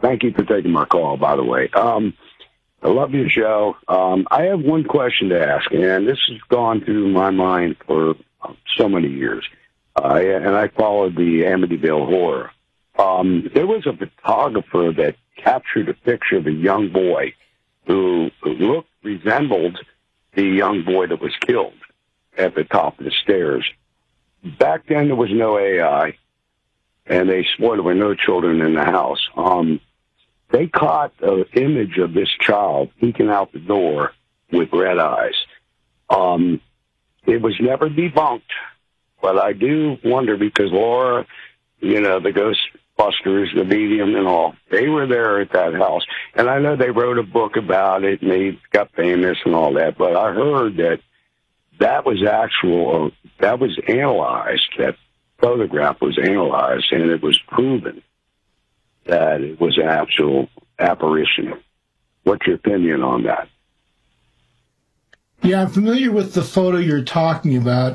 Thank you for taking my call, by the way. I love your show. I have one question to ask, and this has gone through my mind for so many years. And I followed the Amityville Horror. There was a photographer that captured a picture of a young boy who resembled the young boy that was killed at the top of the stairs. Back then, there was no AI, and they swore there were no children in the house. They caught an image of this child peeking out the door with red eyes. It was never debunked, but I do wonder because Laura, the Ghostbusters, the medium and all, they were there at that house. And I know they wrote a book about it and they got famous and all that, but I heard that was analyzed, that photograph was analyzed, and it was proven that it was an actual apparition. What's your opinion on that? Yeah, I'm familiar with the photo you're talking about.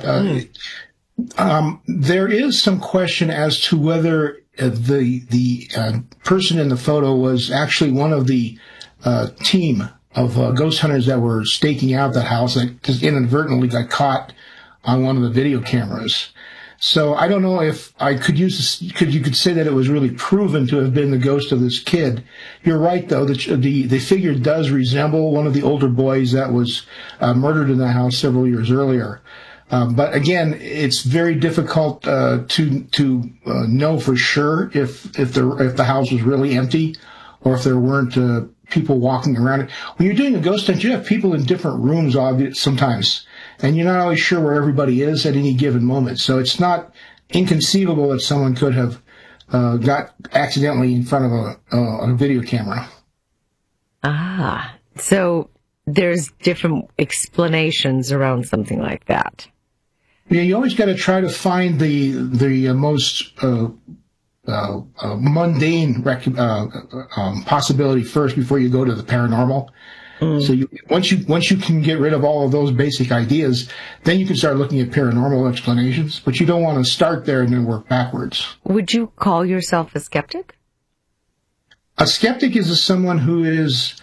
There is some question as to whether the person in the photo was actually one of the team of ghost hunters that were staking out that house that just inadvertently got caught on one of the video cameras. So I don't know if I could you could say that it was really proven to have been the ghost of this kid. You're right, though. The figure does resemble one of the older boys that was murdered in the house several years earlier. But again, it's very difficult to know for sure if the house was really empty or if there weren't people walking around it. When you're doing a ghost hunt, you have people in different rooms sometimes, and you're not always sure where everybody is at any given moment. So it's not inconceivable that someone could have got accidentally in front of a video camera. So there's different explanations around something like that. Yeah, you always got to try to find the most mundane possibility first before you go to the paranormal. So once you can get rid of all of those basic ideas, then you can start looking at paranormal explanations. But you don't want to start there and then work backwards. Would you call yourself a skeptic? A skeptic is someone who is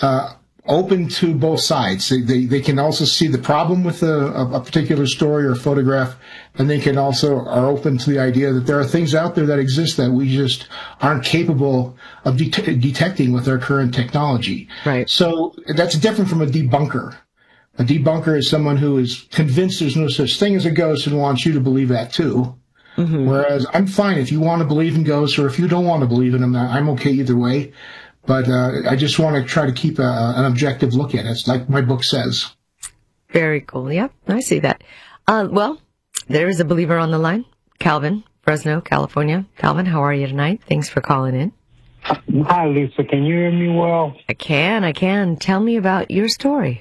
open to both sides. They can also see the problem with a particular story or photograph, and they can also are open to the idea that there are things out there that exist that we just aren't capable of detecting with our current technology. Right. So that's different from a debunker. A debunker is someone who is convinced there's no such thing as a ghost and wants you to believe that too. Mm-hmm. Whereas I'm fine if you want to believe in ghosts or if you don't want to believe in them. I'm okay either way. But I just want to try to keep an objective look at it. It's like my book says. Very cool. Yep, I see that. Well, there is a believer on the line. Calvin, Fresno, California. Calvin, how are you tonight? Thanks for calling in. Hi, Lisa. Can you hear me well? I can. Tell me about your story.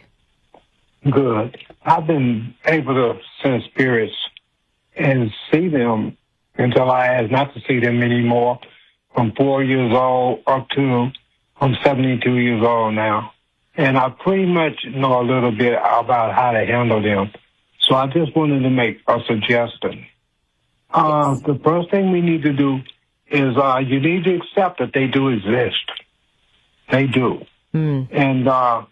Good. I've been able to sense spirits and see them until I asked not to see them anymore from 4 years old up to I'm 72 years old now, and I pretty much know a little bit about how to handle them. So I just wanted to make a suggestion. The first thing we need to do is you need to accept that they do exist. They do. And I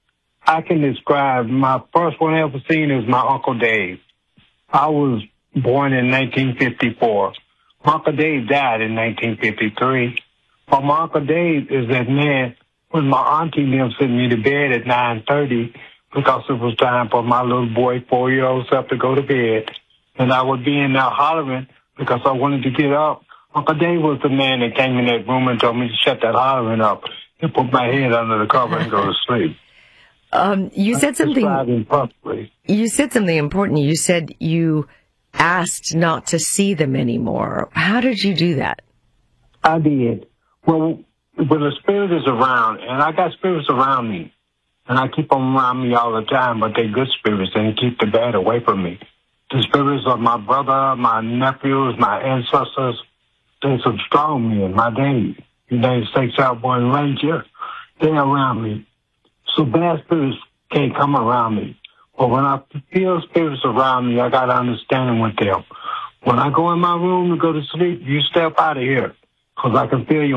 can describe my first one I ever seen is my Uncle Dave. I was born in 1954. My Uncle Dave died in 1953. But my Uncle Dave is that man when my auntie them sent me to bed at 9:30 because it was time for my little boy, 4-year-old self, to go to bed. And I would be in there hollering because I wanted to get up. Uncle Dave was the man that came in that room and told me to shut that hollering up and put my head under the cover and go to sleep. You said something. You said something important. You said you asked not to see them anymore. How did you do that? I did. Well, when the spirit is around, and I got spirits around me, and I keep them around me all the time, but they're good spirits, and keep the bad away from me. The spirits of my brother, my nephews, my ancestors, they're some strong men. My daddy, United States Airborne Ranger, they're around me. So bad spirits can't come around me. But when I feel spirits around me, I got to understand with them. When I go in my room to go to sleep, you step out of here, because I can feel you